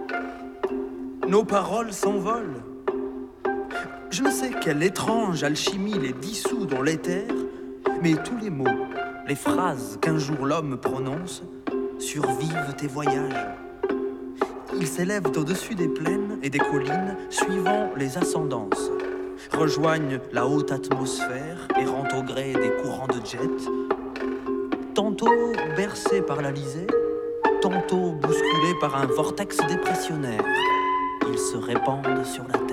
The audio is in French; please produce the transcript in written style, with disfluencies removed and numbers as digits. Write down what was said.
Nos paroles s'envolent. Je ne sais quelle étrange alchimie les dissout dans l'éther, mais tous les mots, les phrases qu'un jour l'homme prononce, survivent tes voyages. Ils s'élèvent au-dessus des plaines et des collines, suivant les ascendances, rejoignent la haute atmosphère, errant au gré des courants de jet, tantôt bercés par l'Alizé, tantôt bousculés par un vortex dépressionnaire. Ils se répandent sur la terre.